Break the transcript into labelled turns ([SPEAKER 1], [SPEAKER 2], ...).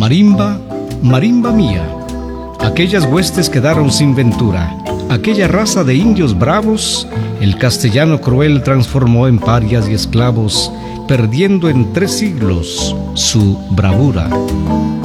[SPEAKER 1] Marimba, marimba mía, aquellas huestes quedaron sin ventura, aquella raza de indios bravos, el castellano cruel transformó en parias y esclavos, perdiendo en 3 siglos su bravura.